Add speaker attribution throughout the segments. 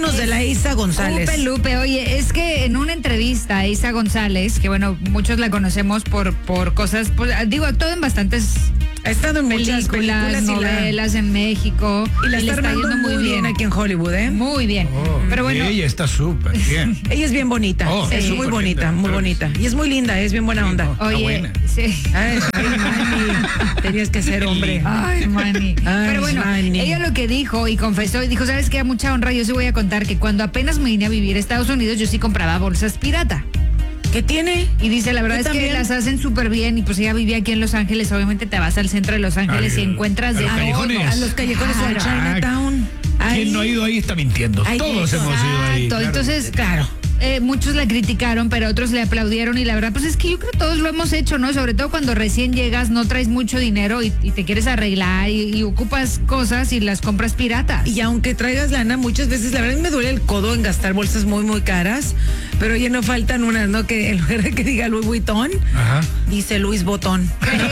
Speaker 1: De la Isa González.
Speaker 2: Lupe, oye, es que en una entrevista a Isa González, que bueno, muchos la conocemos por cosas, actuado en bastantes
Speaker 1: ha estado en muchas películas,
Speaker 2: novelas en México.
Speaker 1: Y la está yendo muy bien aquí en Hollywood, ¿eh?
Speaker 2: Muy bien. Pero bueno.
Speaker 3: Ella está súper bien.
Speaker 1: Ella es bien bonita. Es muy bonita, muy bonita. Y es muy linda, es bien buena onda.
Speaker 2: Oye, sí.
Speaker 1: Ay, Manny, tenías que ser hombre.
Speaker 2: Ay, Manny. Pero bueno, ella lo que dijo y confesó, y dijo, ¿sabes qué? A mucha honra, yo sí voy a contar que cuando apenas me vine a vivir a Estados Unidos, yo sí compraba bolsas pirata.
Speaker 1: ¿Qué tiene?
Speaker 2: Y dice, la verdad es que las hacen súper bien. Y pues ella vivía aquí en Los Ángeles. Obviamente te vas al centro de Los Ángeles y encuentras de todo.
Speaker 1: A los callejones de Chinatown.
Speaker 3: Quien no ha ido ahí está mintiendo. Todos hemos ido ahí.
Speaker 2: Claro. Entonces, claro. Muchos la criticaron, pero otros le aplaudieron y la verdad pues es que yo creo que todos lo hemos hecho, ¿no? Sobre todo cuando recién llegas, no traes mucho dinero y te quieres arreglar y ocupas cosas y las compras pirata.
Speaker 1: Y aunque traigas lana, muchas veces la verdad me duele el codo en gastar bolsas muy, muy caras, pero ya no faltan unas, ¿no? Que en lugar de que diga Louis Vuitton, dice Luis Botón.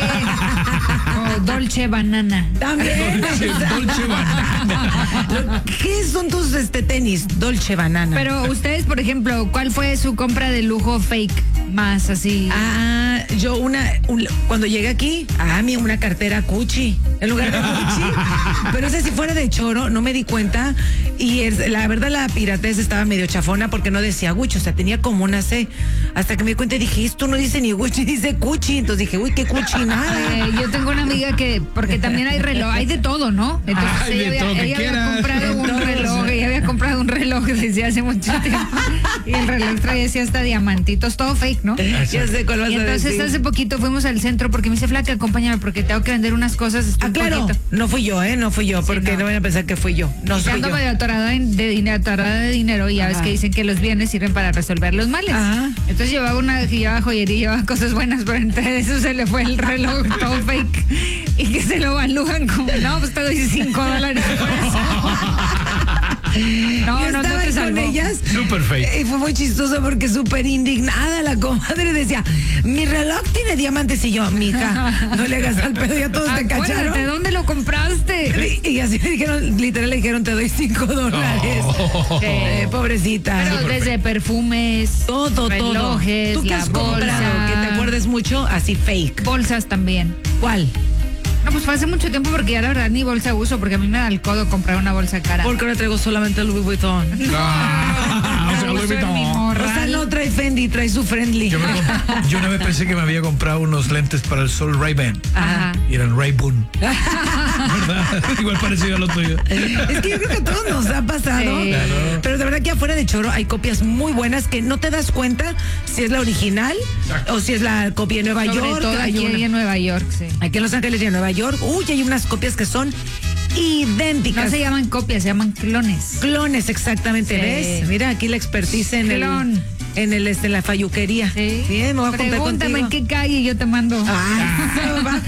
Speaker 2: O Dolce Banana.
Speaker 1: También.
Speaker 3: Dolce Banana.
Speaker 1: ¿Qué son tus tenis? Dolce Banana.
Speaker 2: Pero ustedes, por ejemplo, ¿cuál fue su compra de lujo fake más así?
Speaker 1: Yo cuando llegué aquí, una cartera Gucci, en lugar de Gucci. Pero ese si fuera de choro, no me di cuenta. Y la verdad la piratez estaba medio chafona porque no decía Gucci, o sea, tenía como una C. Hasta que me di cuenta y dije, esto no dice ni Gucci, dice Gucci. Entonces dije, uy, qué Gucci, nada.
Speaker 2: Yo tengo una amiga porque también hay reloj, hay de todo, ¿no? Entonces ella había comprado un reloj, ella había comprado un reloj desde hace mucho tiempo. Y el reloj traía así hasta diamantitos, todo fake, ¿no?
Speaker 1: Ya sé cuál vas a decir.
Speaker 2: Entonces hace poquito fuimos al centro porque me dice, flaca, acompáñame porque tengo que vender unas cosas.
Speaker 1: Claro, no fui yo, porque no van a pensar que fui yo. No soy
Speaker 2: ando
Speaker 1: yo.
Speaker 2: medio atorada de dinero y ya ves que dicen que los bienes sirven para resolver los males. Entonces llevaba joyería, llevaba cosas buenas, pero entre eso se le fue el reloj todo fake y que se lo evalúan como, no, pues te doy $5 por eso. No te salvó.
Speaker 1: Con ellas.
Speaker 3: Súper fake.
Speaker 1: Y fue muy chistoso porque súper indignada la comadre decía, mi reloj tiene diamantes y yo, mija, no le hagas al pedo, ya todos te cacharon.
Speaker 2: ¿De dónde lo compraste?
Speaker 1: Y así le dijeron, literal le dijeron, te doy $5. Pobrecita.
Speaker 2: Pero desde perfumes,
Speaker 1: todo,
Speaker 2: relojes,
Speaker 1: ¿tú qué has comprado? Que te acuerdes mucho, así fake.
Speaker 2: Bolsas también.
Speaker 1: ¿Cuál?
Speaker 2: No, pues fue hace mucho tiempo porque ya la verdad ni bolsa uso porque a mí me da el codo comprar una bolsa cara.
Speaker 1: Porque ahora traigo solamente Louis Vuitton. O sea, no trae Fendi, trae su Friendly.
Speaker 3: Yo una vez pensé que me había comprado unos lentes para el sol Ray-Ban. Y eran Ray-Ban. ¿Verdad? Igual parecido a lo tuyo.
Speaker 1: Es que yo creo que a todos nos ha pasado. Sí. Claro. Pero de verdad que afuera de choro hay copias muy buenas que no te das cuenta si es la original o si es la copia de Nueva York.
Speaker 2: Sobre todo aquí en Nueva York, sí.
Speaker 1: Aquí en Los Ángeles y en Nueva York. Hay unas copias que son idénticas.
Speaker 2: No se llaman copias, se llaman clones.
Speaker 1: Clones, exactamente. Sí. ¿Ves? Mira, aquí la expertise en la falluquería.
Speaker 2: Sí.
Speaker 1: Bien, me voy a
Speaker 2: Pregúntame en qué calle y yo te mando.